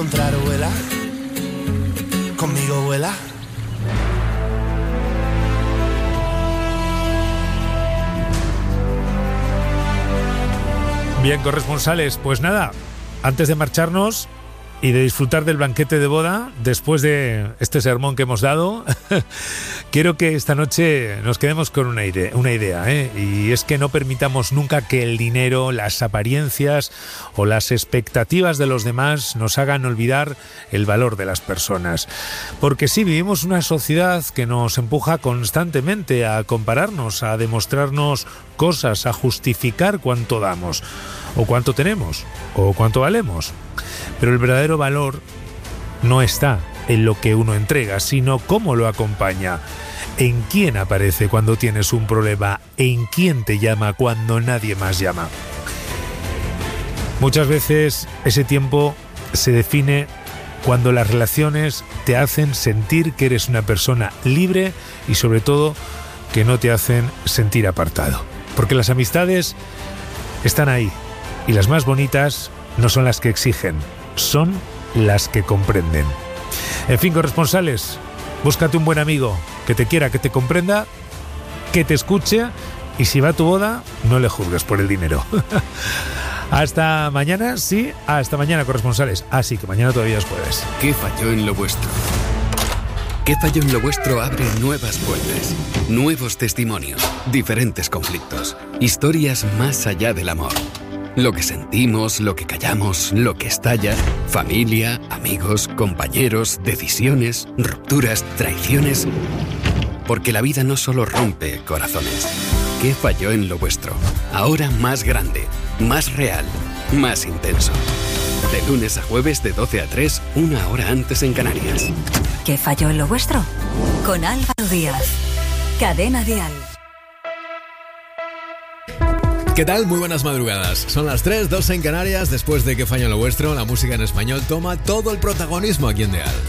Encontrar vuela, conmigo vuela. Bien, corresponsales, pues nada, antes de marcharnos y de disfrutar del banquete de boda, después de este sermón que hemos dado, quiero que esta noche nos quedemos con una idea, y es que no permitamos nunca que el dinero, las apariencias o las expectativas de los demás nos hagan olvidar el valor de las personas. Porque sí, vivimos una sociedad que nos empuja constantemente a compararnos, a demostrarnos cosas, a justificar cuánto damos, o cuánto tenemos, o cuánto valemos. Pero el verdadero valor no está en lo que uno entrega, sino cómo lo acompaña, en quién aparece cuando tienes un problema, en quién te llama cuando nadie más llama. Muchas veces ese tiempo se define cuando las relaciones te hacen sentir que eres una persona libre y sobre todo que no te hacen sentir apartado. Porque las amistades están ahí y las más bonitas no son las que exigen, son las que comprenden. En fin, corresponsales, búscate un buen amigo que te quiera, que te comprenda, que te escuche, y si va a tu boda, no le juzgues por el dinero. Hasta mañana, sí, hasta mañana, corresponsales. Sí, que mañana todavía es jueves. ¿Qué falló en lo vuestro? ¿Qué falló en lo vuestro? Abre nuevas puertas, nuevos testimonios, diferentes conflictos, historias más allá del amor. Lo que sentimos, lo que callamos, lo que estalla, familia, amigos, compañeros, decisiones, rupturas, traiciones. Porque la vida no solo rompe corazones. ¿Qué falló en lo vuestro? Ahora más grande, más real, más intenso. De lunes a jueves de 12 a 3, una hora antes en Canarias. ¿Qué falló en lo vuestro? Con Álvaro Díaz. Cadena Dial. ¿Qué tal? Muy buenas madrugadas. Son las 3, 2 en Canarias. Después de ¿Qué falló en lo vuestro? La música en español toma todo el protagonismo aquí en Dial.